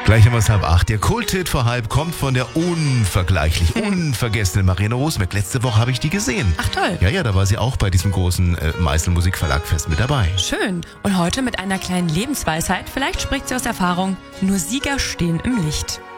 Gleich haben wir es 7:30. Der Kulthit vor halb kommt von der unvergleichlich, unvergessenen Marina Rosenberg. Letzte Woche habe ich die gesehen. Ach toll. Ja, da war sie auch bei diesem großen Meißel Musikverlagfest mit dabei. Schön. Und heute mit einer kleinen Lebensweisheit. Vielleicht spricht sie aus Erfahrung. Nur Sieger stehen im Licht.